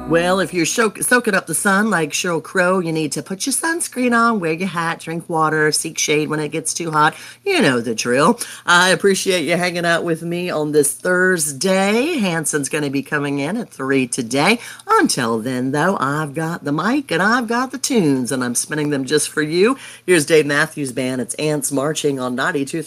Well, if you're soaking up the sun like Sheryl Crow, you need to put your sunscreen on, wear your hat, drink water, seek shade when it gets too hot. You know the drill. I appreciate you hanging out with me on this Thursday. Hanson's going to be coming in at 3 today. Until then, though, I've got the mic and I've got the tunes, and I'm spinning them just for you. Here's Dave Matthews Band. It's Ants Marching on 92.3